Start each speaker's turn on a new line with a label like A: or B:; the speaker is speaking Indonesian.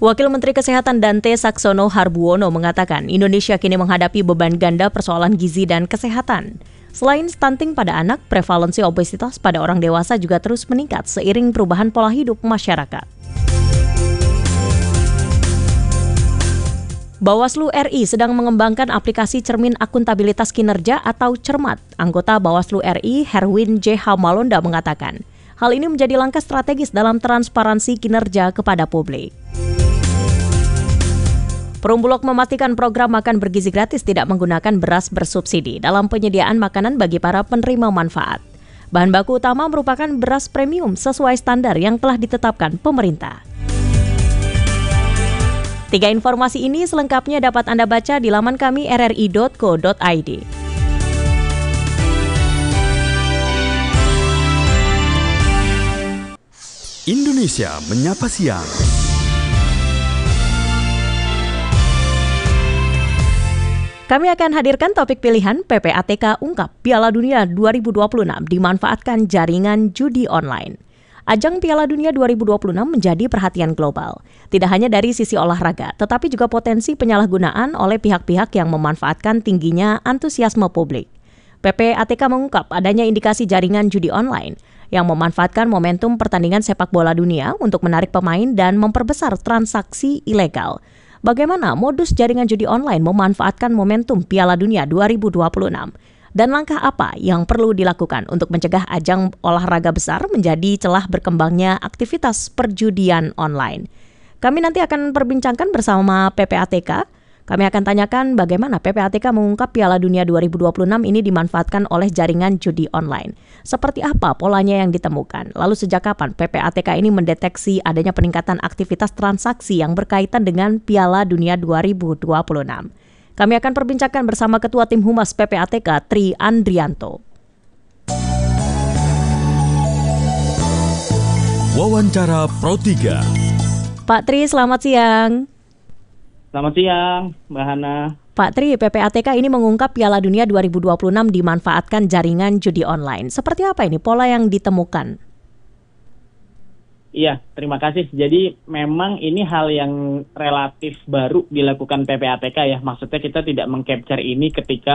A: Wakil Menteri Kesehatan Dante Saxono Harbuono mengatakan Indonesia kini menghadapi beban ganda persoalan gizi dan kesehatan. Selain stunting pada anak, prevalensi obesitas pada orang dewasa juga terus meningkat seiring perubahan pola hidup masyarakat. Bawaslu RI sedang mengembangkan aplikasi cermin akuntabilitas kinerja atau Cermat. Anggota Bawaslu RI, Herwin J. Malonda mengatakan, hal ini menjadi langkah strategis dalam transparansi kinerja kepada publik. Perumbulok memastikan program makan bergizi gratis tidak menggunakan beras bersubsidi dalam penyediaan makanan bagi para penerima manfaat. Bahan baku utama merupakan beras premium sesuai standar yang telah ditetapkan pemerintah. 3 informasi ini selengkapnya dapat Anda baca di laman kami rri.co.id.
B: Indonesia Menyapa Siang.
A: Kami akan hadirkan topik pilihan PPATK ungkap Piala Dunia 2026 dimanfaatkan jaringan judi online. Ajang Piala Dunia 2026 menjadi perhatian global. Tidak hanya dari sisi olahraga, tetapi juga potensi penyalahgunaan oleh pihak-pihak yang memanfaatkan tingginya antusiasme publik. PPATK mengungkap adanya indikasi jaringan judi online yang memanfaatkan momentum pertandingan sepak bola dunia untuk menarik pemain dan memperbesar transaksi ilegal. Bagaimana modus jaringan judi online memanfaatkan momentum Piala Dunia 2026? Dan langkah apa yang perlu dilakukan untuk mencegah ajang olahraga besar menjadi celah berkembangnya aktivitas perjudian online? Kami nanti akan perbincangkan bersama PPATK. Kami akan tanyakan bagaimana PPATK mengungkap Piala Dunia 2026 ini dimanfaatkan oleh jaringan judi online. Seperti apa polanya yang ditemukan? Lalu sejak kapan PPATK ini mendeteksi adanya peningkatan aktivitas transaksi yang berkaitan dengan Piala Dunia 2026? Kami akan perbincangkan bersama Ketua Tim Humas PPATK, Tri Andrianto.
B: Wawancara Pro 3.
A: Pak Tri, selamat siang.
C: Selamat siang, Mbak Hana.
A: Pak Tri, PPATK ini mengungkap Piala Dunia 2026 dimanfaatkan jaringan judi online. Seperti apa ini pola yang ditemukan?
C: Iya, terima kasih. Jadi memang ini hal yang relatif baru dilakukan PPATK ya. Maksudnya kita tidak meng-capture ini ketika